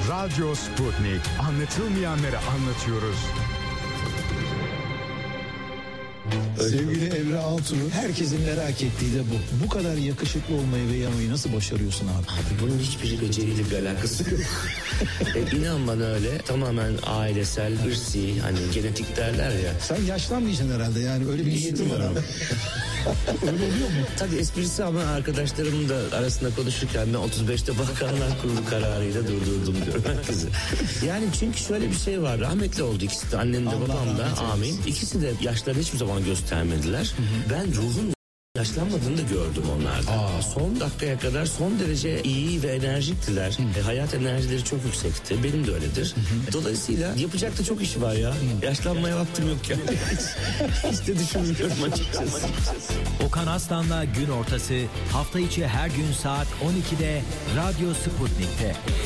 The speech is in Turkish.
Radyo Sputnik. Anlatılmayanları anlatıyoruz. Sevgili Emre Altuğ, herkesin merak ettiği de bu. Bu kadar yakışıklı olmayı ve yanmayı nasıl başarıyorsun abi? Abi bunun hiçbir beceriyle bir alakası yok. İnan bana öyle. Tamamen ailesel, hırsi, hani genetik derler ya. Sen yaşlanmayacaksın herhalde, yani öyle bir hissin var abi. Öyle oluyor mu? Tabii esprisi, ama arkadaşlarım da arasında konuşurken ben 35'te Bakanlar Kurulu kararıyla durdurdum diyorum herkese. Yani çünkü şöyle bir şey var. Rahmetli oldu ikisi de. Annem de babam da. Amin. İkisi de yaşlarını hiçbir zaman göstermediler. Ben ruhun yaşlanmadığını da gördüm onlarda. Son dakikaya kadar son derece iyi ve enerjiktiler. Hayat enerjileri çok yüksekti. Benim de öyledir. Dolayısıyla yapacak da çok iş var ya. Yaşlanmaya vaktim yok ya. Hiç de düşünmüyorum açıkçası. Okan Aslan'la Gün Ortası hafta içi her gün saat 12'de Radyo Sputnik'te.